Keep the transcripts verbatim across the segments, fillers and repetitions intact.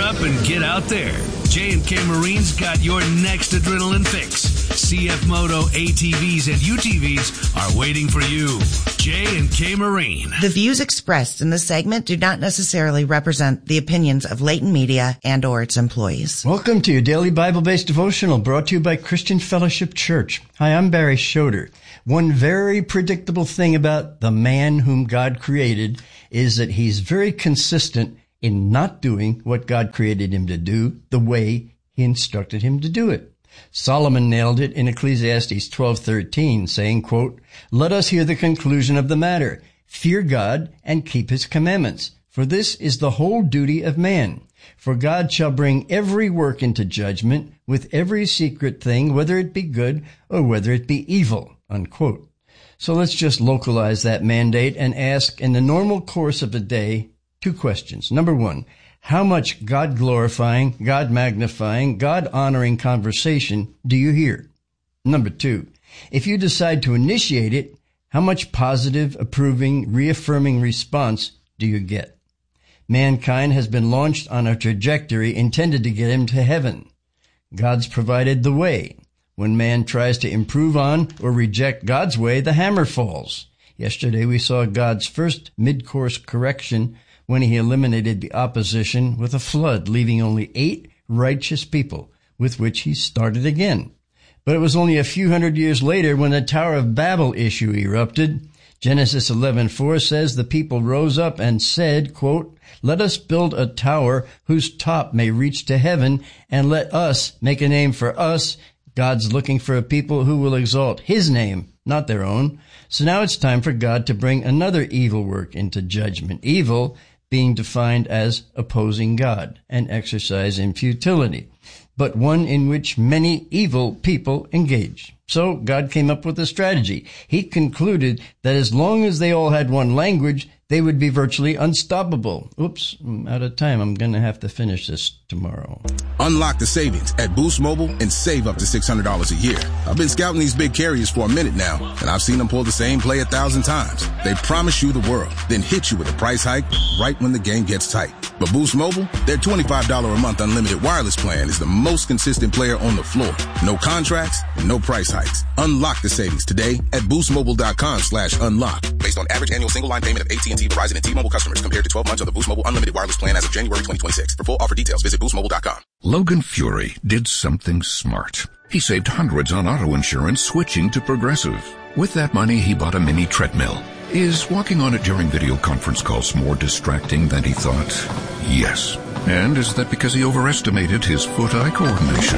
up and get out there. J and K Marine's got your next adrenaline fix. C F Moto A T Vs and U T Vs are waiting for you. J and K Marine. The views expressed in this segment do not necessarily represent the opinions of Leighton Media and or its employees. Welcome to your daily Bible-based devotional brought to you by Christian Fellowship Church. Hi, I'm Barry Schroeder. One very predictable thing about the man whom God created is that he's very consistent in not doing what God created him to do the way he instructed him to do it. Solomon nailed it in Ecclesiastes twelve thirteen, saying, quote, "Let us hear the conclusion of the matter. Fear God and keep his commandments, for this is the whole duty of man. For God shall bring every work into judgment with every secret thing, whether it be good or whether it be evil," unquote. So let's just localize that mandate and ask in the normal course of a day two questions. Number one, how much God-glorifying, God-magnifying, God-honoring conversation do you hear? Number two, if you decide to initiate it, how much positive, approving, reaffirming response do you get? Mankind has been launched on a trajectory intended to get him to heaven. God's provided the way. When man tries to improve on or reject God's way, the hammer falls. Yesterday we saw God's first mid-course correction when he eliminated the opposition with a flood, leaving only eight righteous people, with which he started again. But it was only a few hundred years later when the Tower of Babel issue erupted. Genesis eleven four says the people rose up and said, quote, "Let us build a tower whose top may reach to heaven, and let us make a name for us." God's looking for a people who will exalt his name, not their own. So now it's time for God to bring another evil work into judgment. Evil being defined as opposing God, an exercise in futility, but one in which many evil people engage. So God came up with a strategy. He concluded that as long as they all had one language, they would be virtually unstoppable. Oops, I'm out of time. I'm going to have to finish this tomorrow. Unlock the savings at Boost Mobile and save up to six hundred dollars a year. I've been scouting these big carriers for a minute now, and I've seen them pull the same play a thousand times. They promise you the world, then hit you with a price hike right when the game gets tight. But Boost Mobile, their twenty-five dollars a month unlimited wireless plan is the most consistent player on the floor. No contracts, no price hikes. Unlock the savings today at boostmobile.com slash unlock. Based on average annual single line payment of A T and T, Verizon, and T-Mobile customers compared to twelve months of the Boost Mobile unlimited wireless plan as of January twenty twenty-six. For full offer details, visit boost mobile dot com. Logan Fury did something smart. He saved hundreds on auto insurance switching to Progressive. With that money, he bought a mini treadmill. Is walking on it during video conference calls more distracting than he thought? Yes. And is that because he overestimated his foot-eye coordination?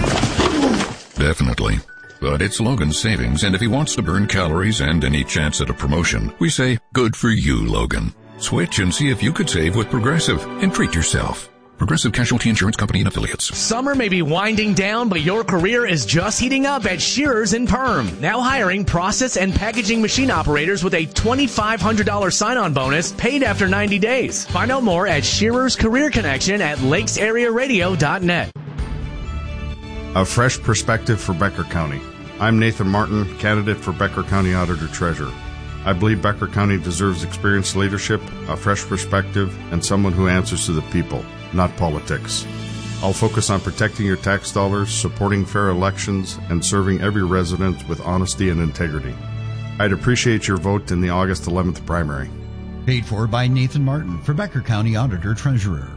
Definitely. But it's Logan's savings, and if he wants to burn calories and any chance at a promotion, we say, good for you, Logan. Switch and see if you could save with Progressive and treat yourself. Progressive Casualty Insurance Company and Affiliates. Summer may be winding down, but your career is just heating up at Shearers and Perm. Now hiring process and packaging machine operators with a twenty-five hundred dollars sign-on bonus paid after ninety days. Find out more at Shearers Career Connection at lakes area radio dot net. A fresh perspective for Becker County. I'm Nathan Martin, candidate for Becker County Auditor Treasurer. I believe Becker County deserves experienced leadership, a fresh perspective, and someone who answers to the people, not politics. I'll focus on protecting your tax dollars, supporting fair elections, and serving every resident with honesty and integrity. I'd appreciate your vote in the August eleventh primary. Paid for by Nathan Martin for Becker County Auditor Treasurer.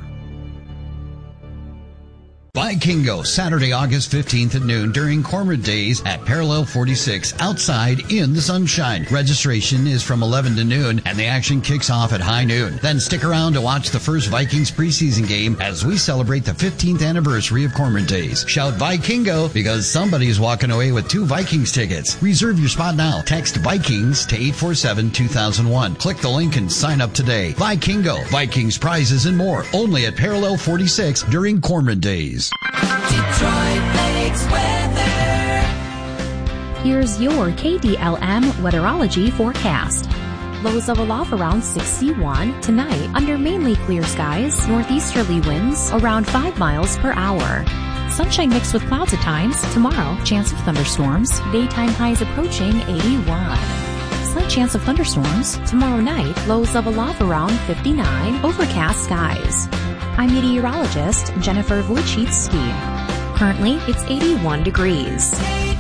Vikingo, Saturday, August fifteenth at noon during Cormorant Days at Parallel forty-six, outside in the sunshine. Registration is from eleven to noon, and the action kicks off at high noon. Then stick around to watch the first Vikings preseason game as we celebrate the fifteenth anniversary of Cormorant Days. Shout Vikingo because somebody's walking away with two Vikings tickets. Reserve your spot now. Text Vikings to eight four seven two thousand one. Click the link and sign up today. Vikingo, Vikings prizes and more, only at Parallel forty-six during Cormorant Days. Detroit Lakes weather. Here's your K D L M weatherology forecast. Lows of aloft around sixty-one. Tonight, under mainly clear skies, northeasterly winds around five miles per hour. Sunshine mixed with clouds at times. Tomorrow, chance of thunderstorms. Daytime highs approaching eighty-one. Slight chance of thunderstorms. Tomorrow night, lows of aloft around fifty-nine. Overcast skies. I'm meteorologist Jennifer Wojcicki. Currently, it's eighty-one degrees.